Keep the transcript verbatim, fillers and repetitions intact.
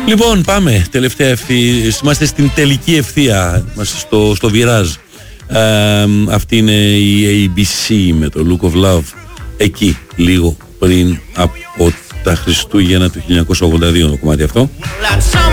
Λοιπόν, πάμε. Τελευταία ευθεία. Είμαστε στην τελική ευθεία. Είμαστε στο, στο Virage. Ε, αυτή είναι η έι μπι σι με το Look of Love. Εκεί, λίγο πριν από τα Χριστούγεννα του χίλια εννιακόσια ογδόντα δύο το κομμάτι αυτό.